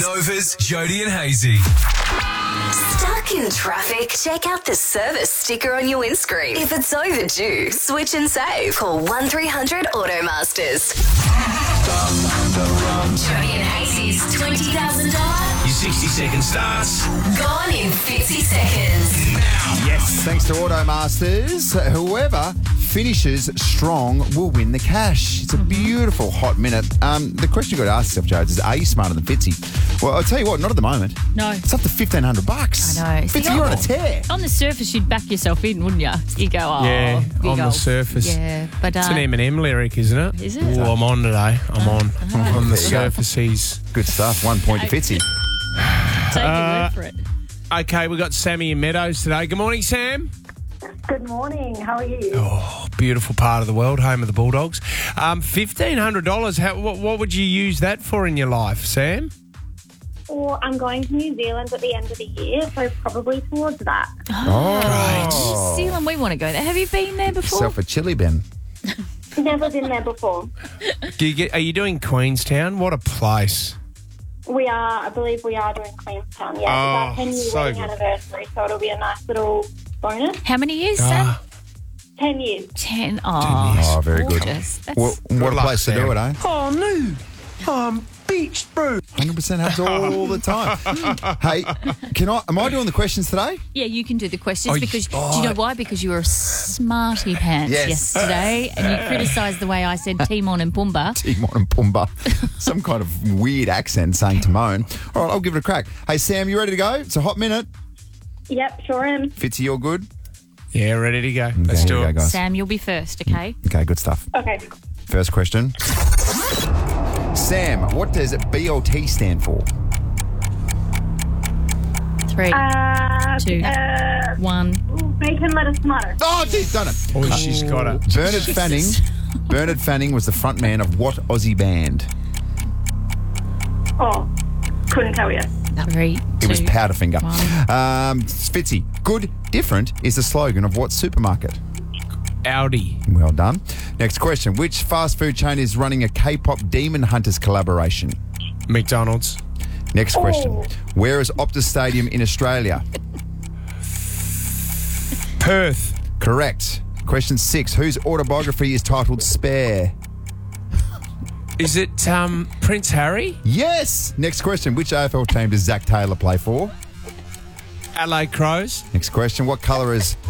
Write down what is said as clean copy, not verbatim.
Nova's Jody and Hazy. Stuck in traffic? Check out the service sticker on your windscreen. If it's overdue, switch and save. Call 1300 Automasters. Jody and Hazy's $20,000. Your 60-second starts Gone in 50 seconds. now. Yes, thanks to Automasters. Whoever finishes strong will win the cash. It's a beautiful hot minute. The question you've got to ask yourself, Jodes, is are you smarter than Fitzy? Well, I'll tell you what, not at the moment. No. It's up to $1,500. I know. Fitzy, you're on a tear. On the surface, you'd back yourself in, wouldn't you? You go, oh, Yeah, big on the old- surface. Yeah, but It's an Eminem lyric, isn't it? Is it? Ooh, I'm on today. I'm on. On the There you go. surface, he's... Good stuff. 1 point to Fitzy. take your word for it. Okay, we've got Sammy in Meadows today. Good morning, Sam. Good morning. How are you? Oh, beautiful part of the world, home of the Bulldogs. $1,500. What would you use that for in your life, Sam? Well, I'm going to New Zealand at the end of the year, so probably towards that. New Zealand, we want to go there. Have you been there before? Yourself a chili bin. Never been there before. Are you doing Queenstown? What a place. I believe we are doing Queenstown. Yeah, Oh, it's our 10-year so wedding good. anniversary, so it'll be a nice little bonus. How many years, Sam? Ah, 10 years. 10. Oh, Oh, very good. gorgeous. That's, Well, what a luck, place to do Sam. it, eh? Oh, no. I'm beached, bro. 100% happens all the time. Hey, am I doing the questions today? yeah, you can do the questions Oh, because, do oh. you know why? Because you were a smarty pants Yes. yesterday and you criticised the way I said Timon and Pumbaa. Timon and Pumbaa. Some kind of weird accent saying Timon. All right, I'll give it a crack. Hey, Sam, you ready to go? It's a hot minute. Yep, sure am. Fitzy, you're good? Yeah, ready to go. Let's Okay, do here we it. go, guys. Sam, you'll be first, okay? Okay, good stuff. Okay. First question. Sam, what does BLT stand for? 3, 2, 1. Bacon, lettuce, tomato. Oh, she's done it. Oh, she's got it. Bernard Fanning was the frontman of what Aussie band? Oh, couldn't tell you. 3, 2, It was Powderfinger. 1. Fitzy, good, different is the slogan of what supermarket? Audi. Well done. Next question. Which fast food chain is running a K-pop Demon Hunters collaboration? McDonald's. Next question. Oh. Where is Optus Stadium in Australia? Perth. Correct. Question 6. Whose autobiography is titled Spare? Is it Prince Harry? Yes. Next question. Which AFL team does Zach Taylor play for? LA Crows. Next question. What colour is